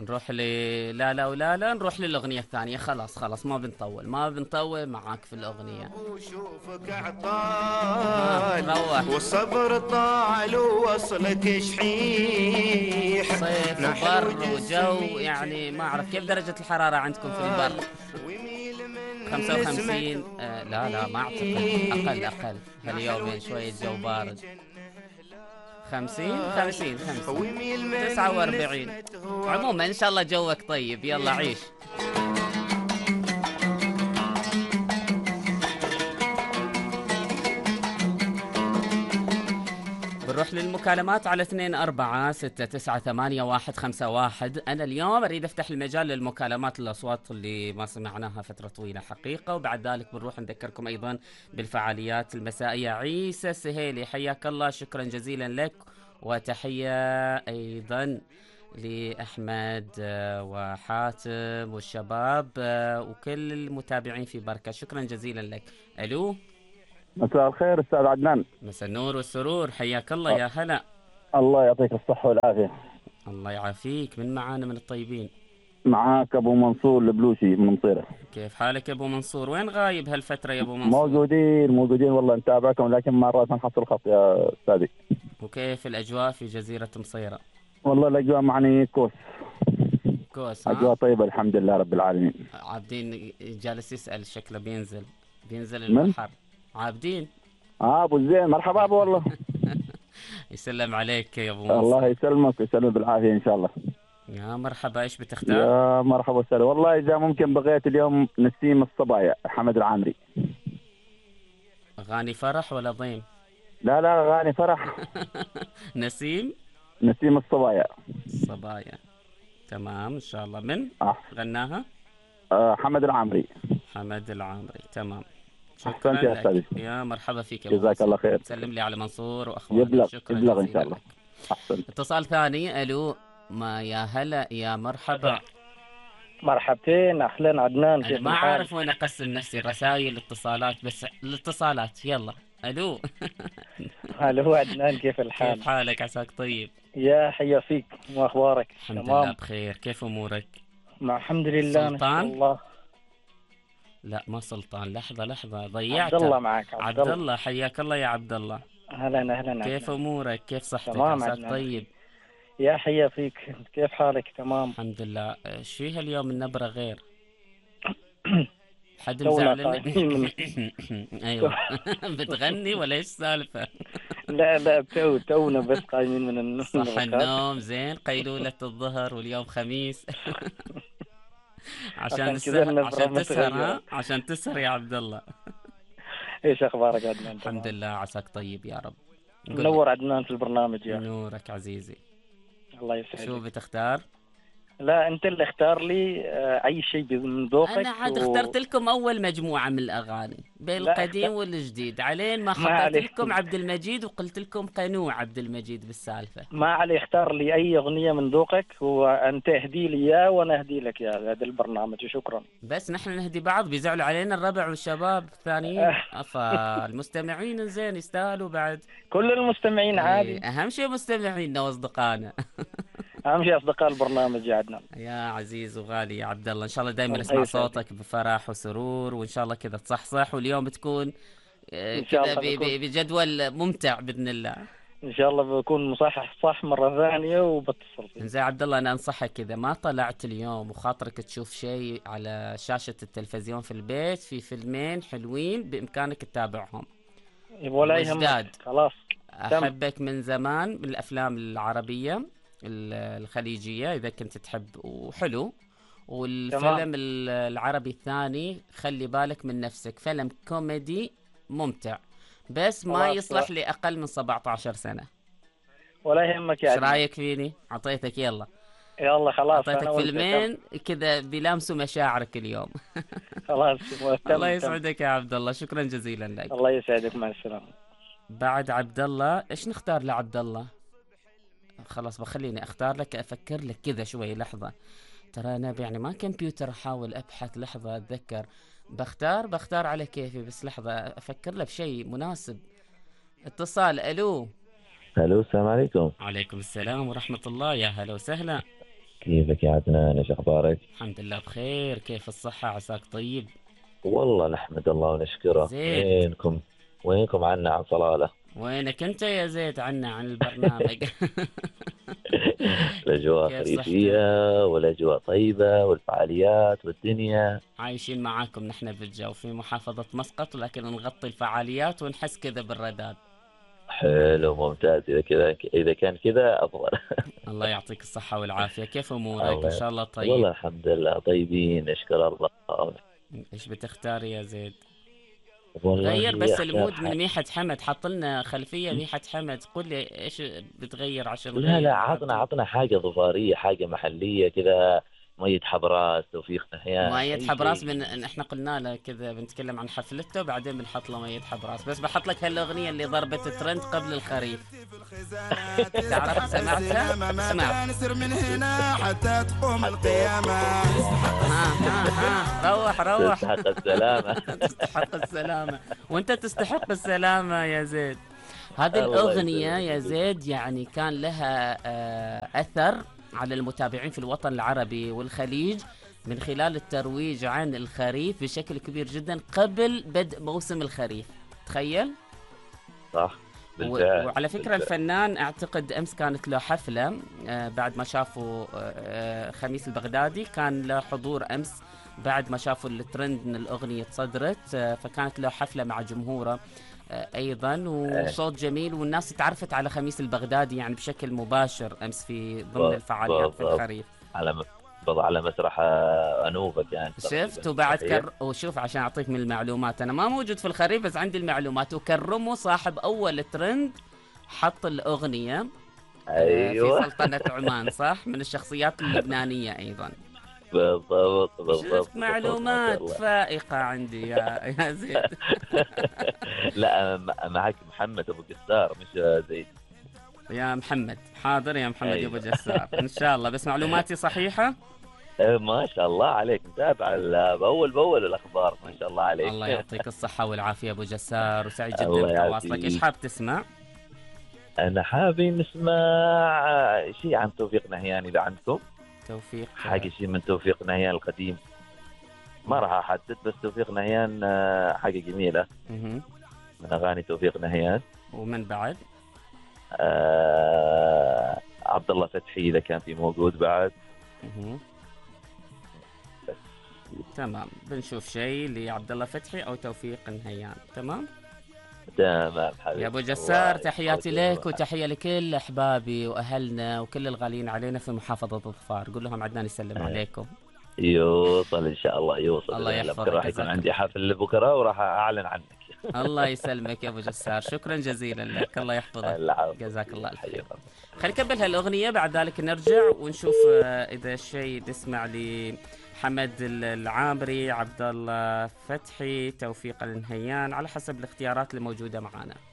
نروح لا لا ولا لا، نروح للأغنية الثانية. خلاص ما بنطول معاك في الأغنية. وشوفك عطال روح. والصبر طال ووصلك شحيح. صيف نحل وبر وجسمي وجو، يعني ما أعرف كيف درجة جنة الحرارة عندكم في البر. ويميل من نسمة 55. لا ما أعتقد، أقل نحل هاليومين شوية جو وجسمي بارد. جنة 50 ويميل من 49. نسمة ورد. عموما إن شاء الله جوك طيب، يلا عيش. بنروح للمكالمات على 24 6 9 8 1 5 1. أنا اليوم أريد أفتح المجال للمكالمات، الأصوات اللي ما سمعناها فترة طويلة حقيقة. وبعد ذلك بنروح نذكركم أيضا بالفعاليات المسائية. عيسى السهيلي حياك الله، شكرا جزيلا لك. وتحية أيضا لأحمد وحاتم والشباب وكل المتابعين في بركة، شكرا جزيلا لك. ألو، مساء الخير استاذ عدنان. مساء النور والسرور، حياك الله يا هلا. الله يعطيك الصحة والعافية. الله يعافيك، من معانا من الطيبين؟ معاك ابو منصور البلوشي من مصيرة. كيف حالك يا ابو منصور؟ وين غايب هالفترة يا ابو منصور؟ موجودين والله نتابعكم، لكن مرات نحصل خط يا استاذي. وكيف الاجواء في جزيرة مصيرة؟ والله الاجواء معني كوس كوس اجواء طيبة الحمد لله رب العالمين. عابدين جالس يسأل، شكله بينزل من؟ البحر. عابدين. ابو الزين، مرحبا ابو والله. يسلم عليك يا ابو منصور. الله يسلمك ويسلم بالعافية ان شاء الله. يا مرحبا، ايش بتختار؟ يا مرحبا وسهلا. والله اذا ممكن بغيت اليوم نسيم الصبايا حمد العامري. اغاني فرح ولا ضيم؟ لا اغاني فرح. نسيم الصبايا. الصبايا، تمام ان شاء الله. من غناها؟ حمد العامري. حمد العامري، تمام. شكرا شكرا يا استاذي. يا مرحبا فيك يا جزاك الله خير. سلم لي على منصور واخوانك. شكرا يبلغ جزيلا ان شاء الله. لك. احسن. اتصال ثاني. الو، ما يا هلا يا مرحبا. مرحبتين، اهلا عدنان، انا كيف ما الحال؟ اعرف وين اقسم نفسي، رسائل اتصالات، بس الاتصالات يلا. الو. هلا هو عدنان، كيف الحال؟ كيف حالك؟ عساك طيب. يا حيا فيك، ما اخبارك؟ الحمد تمام. لله بخير، كيف امورك؟ مع الحمد لله نشكر سلطان؟ الله. لا ما سلطان، لحظة عبد ضيعتها. الله معك. عبد الله، حياك الله يا عبد الله. اهلا كيف عدنان. امورك؟ كيف صحتك؟ تمام عساك عدنان. طيب. يا حيا فيك، كيف حالك؟ تمام الحمد لله. ايش فيها اليوم النبرة غير؟ حد تونا مزعل قايمين. ايوه. بتغني ولا ايش السالفة؟ لا تونا بس قايمين من النوم. صح النوم زين، قيلولة الظهر واليوم خميس. عشان تسهر. ها عشان تسهر يا عبد الله. ايش اخبارك عدنان؟ الحمد لله، عساك طيب يا رب. منور عدنان في البرنامج يا نورك عزيزي. الله يسعدك. شو بتختار؟ لا انت اللي اختار لي اي شيء من ذوقك. انا عاد اخترت لكم اول مجموعه من الاغاني بين القديم والجديد، علين ما خطرت لكم عبد المجيد وقلت لكم قنوع عبد المجيد بالسالفه. ما علي، اختار لي اي اغنيه من ذوقك وانت اهدي لي اياه وانا اهدي لك يا هذا البرنامج، وشكرا. بس نحن نهدي بعض، بيزعلوا علينا الربع والشباب الثانيين. فالمستمعين زين يستاهلوا بعد. كل المستمعين عادي. اهم شيء مستمعينا واصدقائنا. اهم شيء اصدقاء البرنامج يا عدنان. يا عزيز وغالي يا عبد الله، ان شاء الله دائما نسمع صوتك بفرح وسرور، وان شاء الله كذا تصحصح، واليوم تكون كذا بجدول ممتع باذن الله. ان شاء الله بكون مصحح صح مره ثانيه وبتصل فيك. زين عبد الله، انا انصحك كذا ما طلعت اليوم وخاطرك تشوف شيء على شاشه التلفزيون في البيت، في فيلمين حلوين بامكانك تتابعهم. ولا يهمك، خلاص. احبك من زمان من الافلام العربيه الخليجية إذا كنت تحب، وحلو. والفيلم العربي الثاني خلي بالك من نفسك، فيلم كوميدي ممتع، بس ما يصلح لأقل من 17 سنة. ولا يهمك يا ايش رايك فيني؟ عطيتك يلا خلاص، عطيتك فيلمين كذا بيلامسوا مشاعرك اليوم. خلاص. الله يسعدك يا عبد الله، شكرا جزيلا لك. الله يسعدك، مع السلامة. بعد عبد الله ايش نختار لعبد الله؟ خلاص بخليني اختار لك، افكر لك كذا شوي لحظة، ترى انا يعني ما كمبيوتر، احاول ابحث لحظة اتذكر. بختار على كيفي، بس لحظة افكر لك بشيء مناسب. اتصال. الو. السلام عليكم. وعليكم السلام ورحمة الله، يا هلا وسهلا. كيفك يا عدنان؟ ايش اخبارك؟ الحمد لله بخير، كيف الصحة؟ عساك طيب. والله نحمد الله ونشكره. زيد، وينكم عنا عن صلالة؟ وينك انت يا زيد عنا عن البرنامج؟ الاجواء كيف صحتك؟ خريفية والاجواء طيبة والفعاليات والدنيا. عايشين معاكم نحن بالجو في محافظة مسقط، لكن نغطي الفعاليات ونحس كذا بالرداد. حلو، ممتاز. اذا كان كذا افضل. الله يعطيك الصحة والعافية، كيف امورك؟ ان الله شاء الله والله طيب. الحمد لله طيبين، نشكر الله. ايش بتختار يا زيد؟ والله غير بس اختار المود من ميحة حمد، حط لنا خلفية ميحة حمد، قل لي ايش بتغير عشان لا نغير لا، مع عطنا حاجة ظفارية، حاجة محلية كذا. مية حبراس، توفيق نهيان، مية أي حبراس. شيء. احنا قلنا له كذا بنتكلم عن حفلته وبعدين بنحط له مية حبراس، بس بحط لك هالاغنية اللي ضربت الترند قبل الخريف. تعرف سمعتها؟ اسمع. نسر من هنا حتى تقوم القيامة. ها روح. تستحق السلامة. تستحق السلامة، وانت تستحق السلامة يا زيد. هذه الله الأغنية يسلمك. يا زيد يعني كان لها أثر على المتابعين في الوطن العربي والخليج من خلال الترويج عن الخريف بشكل كبير جدا قبل بدء موسم الخريف. تخيل. صح، بالفعل. وعلى فكرة بالفعل. الفنان اعتقد امس كانت له حفلة بعد ما شافوا خميس البغدادي، كان له حضور امس بعد ما شافوا الترند ان الاغنية تصدرت، فكانت له حفلة مع جمهوره ايضا، وصوت جميل، والناس تعرفت على خميس البغدادي يعني بشكل مباشر امس في ضمن الفعاليات في بالضبط. الخريف. على مسرح انوفا كان شفت. وبعد وشوف عشان اعطيك من المعلومات، انا ما موجود في الخريف بس عندي المعلومات. وكرموا صاحب اول ترند حط الاغنية ايوه. في سلطنة عمان، صح، من الشخصيات اللبنانية ايضا. بالضبط. شفت معلومات فائقة عندي يا زيد. لا، معك محمد ابو قسار مش زيد. يا محمد، حاضر يا محمد يا ابو أيوة. جسار، ان شاء الله. بس معلوماتي صحيحة. ما شاء الله عليك، متابع باول الاخبار، ما شاء الله عليك. الله يعطيك الصحة والعافية ابو جسار، وسعيد جدا الله بتواصلك. ايش يعافيك. حاب تسمع؟ انا حابين نسمع شيء عن توفيق نهيان اذا عندكم توفيق. حاجه، شيء من توفيق نهيان القديم. ما راح احدد، بس توفيق نهيان حاجه جميله مهم. من اغاني توفيق نهيان. ومن بعد؟ عبد الله فتحي اذا كان في موجود بعد. مهم. تمام، بنشوف شيء لعبد الله فتحي او توفيق النهيان. تمام تمام حبيبي. يا ابو جسار، الله تحياتي يسعدك. لك وتحيه لكل احبابي واهلنا وكل الغاليين علينا في محافظه ظفار. قول لهم عدنان يسلم عليكم. يوصل ان شاء الله، يوصل. الله يحفظك. بكره راح يكون عندي حفل بكره وراح اعلن عنك. الله يسلمك يا ابو جسار، شكرا جزيلا لك، الله يحفظك. العفو. جزاك الله الخير. حبيبي. خلينا نكمل هالاغنيه، بعد ذلك نرجع ونشوف اذا شيء نسمع لحمد العامري، عبد الله فتحي، توفيق النهيان، على حسب الاختيارات الموجوده معانا.